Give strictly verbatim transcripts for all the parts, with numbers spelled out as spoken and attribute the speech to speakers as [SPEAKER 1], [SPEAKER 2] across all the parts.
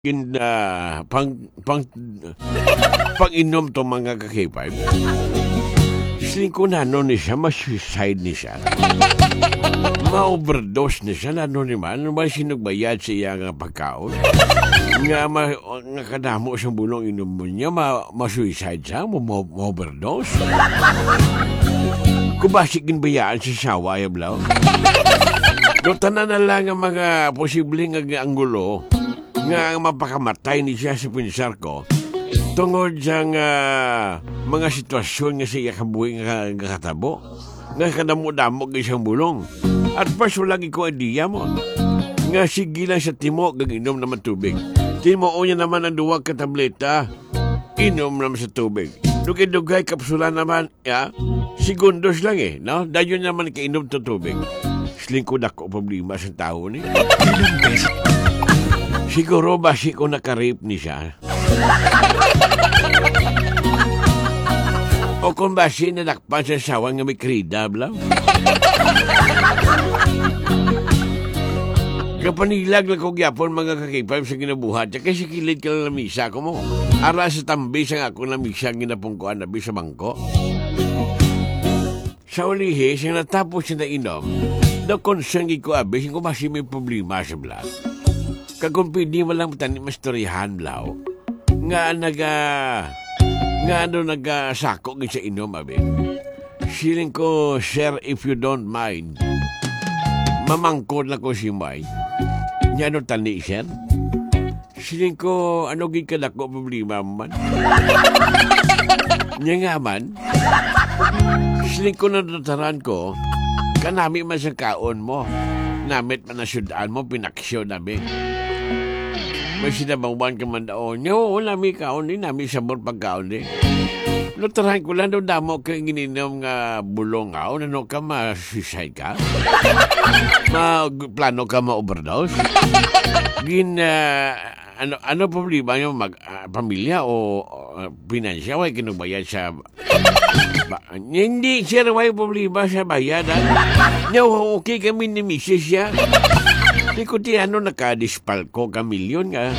[SPEAKER 1] In ah, pang pang pang-inom 'tong mga ka-K five. Feeling ko na ano ni siya, ma-suicide ni siya. Ma-overdose ni siya, ano ni man, ano ba sinugbayad sa iya nga pagkaon? Nga, ma, nga kadamo siyang bulong inom mo niya, ma, ma-suicide siya, ma-overdose. Kung basik ginbayaan sa sawa, yablaw. No, tanan na lang ang mga posibleng anggulo nga mapakamatay ni siya sa pinsar ko tungod sa uh, mga sitwasyon nga siya kabuhi nga, nga katabo nga kadamo-damo ng isang bulong. At first, wala ko idea mo nga sige lang sa timo gaginom naman tubig. Timo o niya naman ang duwag ka tableta, inom naman sa tubig. Dugay-dugay kapsula naman, ya, segundos lang eh, no? Dayon naman kainom to tubig. Slingkod ako problema sa tao ni. Siguro basi ko nakarip ni siya. O kung basi nadakpan sa sawang nga may krida, bla. Kapanilag lang ko gyapon mga ka-K five sa ginabuhat. Kasi kilid ka lang na misa ko mo. Ara sa tambi sa ako na misa ginapungkuan na sa bangko. Sa ulihi, siya natapos siya na inom. Daw konsang ko abis, ko basi may problema sa bla. Kagong pwede mo lang tanim mastorihan, blaw. Nga naga... Nga ano nagasako sa inom, abi. Siling ko, sir, if you don't mind, mamangkod na ko si May. Nga ano tani, sir? Siling ko, ano gikad ako problema man? Nga nga man, siling ko natataran ko, kanami man sa kaon mo. Namit man na syudaan mo, pinaksyon namin. May sinabangwan ka man daon. Yo, nami kaon ni, nami sabor pagkaon ni. Lutarahan ko lang daw damo ka gininom nga bulong aw. Ano ka, ma-suicide ka? Ma-plano ka ma-overdose? Gin, uh, ano, ano problema nyo? Mag, uh, pamilya o uh, pinansya? Way kinugbayad sa... Ba, hindi, sir, way problema sa bayad. Yo, okay kami ni misis siya. Di ko ti ano nakadispal ko ka milyon nga.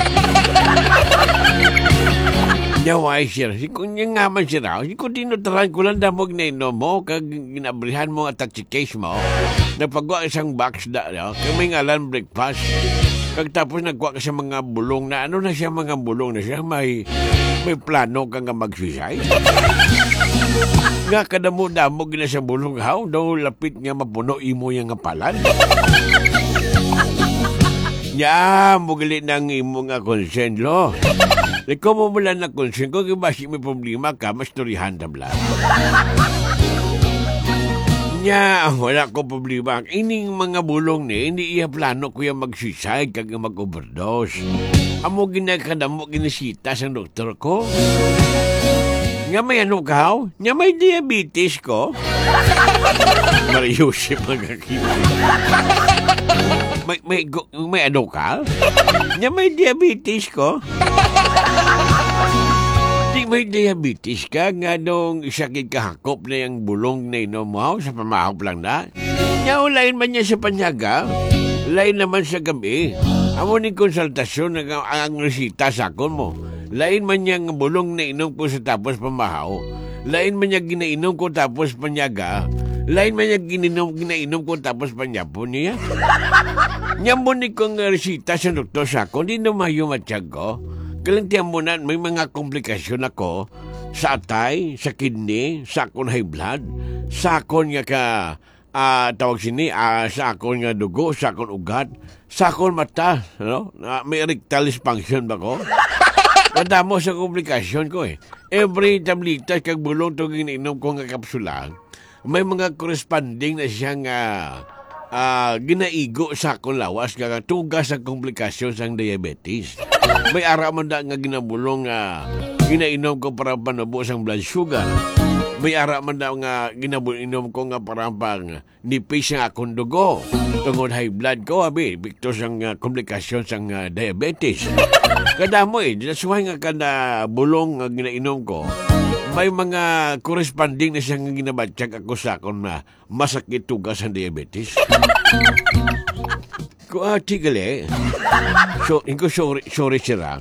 [SPEAKER 1] Nyaway sir, si ko niya nga man sir, si ko tinutaran ko lang damog na ino mo, kag ginabrihan mo at taxi case mo, napagwa isang box da, no? Kami ngalan breakfast. Kag tapos nagwa ka sa mga bulong na, ano na siya mga bulong na siya, may, may plano ka nga mag-suicide. Nga kadamo-damog na sa bulong, how? Daw lapit nga mapuno imo yung nga palan. Ya, mugali nang imo nga consent lo. Ikaw mo mula na consent ko, kaya basi may problema ka, mas torihan tabla. Nya, wala ko problema. Ining mga bulong ni, hindi iya plano ko yung mag-suicide kag mag-overdose. Amo ginakadamo ginisita sa doktor ko. Nga may ano ka, nya may diabetes ko. Mariusip magkakita. May, may, may ano ka? Nya may diabetes ko? Di may diabetes ka? Nga nung sakit kahakop na yung bulong na inom mo sa pamahop lang na? Nya ulayin man niya sa panyaga? Lain naman sa gabi. Amo ni konsultasyon ang, ang resita sa akon mo. Lain man niya ang bulong na inom ko sa tapos pamahaw. Lain man niya ginainom ko tapos panyaga. Lain man niya gininom, ginainom ko tapos panyapon niya. Nyambon kong resita sa doktor sa ako, hindi na mayo matiyag ko. Kalantiyan mo na, may mga komplikasyon ako sa atay, sa kidney, sa akong high blood, sa akong nga ka, uh, tawag sini, uh, sa akong nga dugo, sa akong ugat, sa akong mata, no? Uh, may erectile dysfunction ba ko? Madamo sa komplikasyon ko eh. Every tablita kag bulong to ginainom ko nga kapsula, may mga corresponding na siyang uh, uh, ginaigo sa akong lawas nga tugas sa komplikasyon sa diabetes. May ara man da nga ginabulong nga uh, ginainom ko para panubo sang blood sugar. May ara man da nga ginabulong ko nga para pang nipis ang akong dugo. Tungod high blood ko, abi, bikto sang uh, komplikasyon sang uh, diabetes. Kadamo eh, dinasuhay nga kada bulong nga ginainom ko. May mga corresponding na siyang ginabatsyag ako sa akong na masakit tugas ang diabetes. Ko ati gali. So, inko sorry, sorry sira.